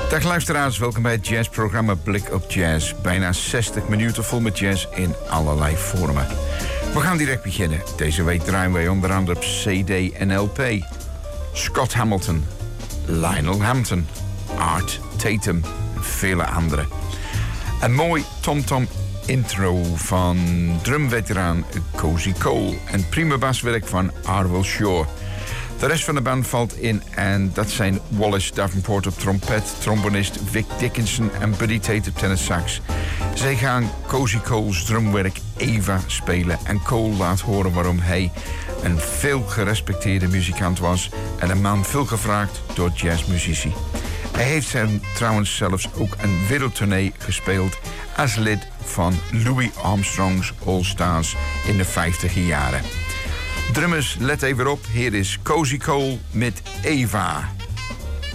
Dag luisteraars, welkom bij het jazzprogramma Blik op Jazz. Bijna 60 minuten vol met jazz in allerlei vormen. We gaan direct beginnen. Deze week draaien wij onder andere op CD en LP. Scott Hamilton, Lionel Hampton, Art Tatum en vele anderen. Een mooi tom-tom intro van drumveteraan Cozy Cole en prima baswerk van Arvell Shaw. De rest van de band valt in en dat zijn Wallace Davenport op trompet, trombonist Vic Dickinson en Buddy Tate op tenorsax. Zij gaan Cozy Cole's drumwerk Eva spelen en Cole laat horen waarom hij een veel gerespecteerde muzikant was en een man veel gevraagd door jazzmuzici. Hij heeft trouwens zelfs ook een wereldtournee gespeeld als lid van Louis Armstrong's All Stars in de 50e jaren. Drummers, let even op, hier is Cozy Cole met Eva.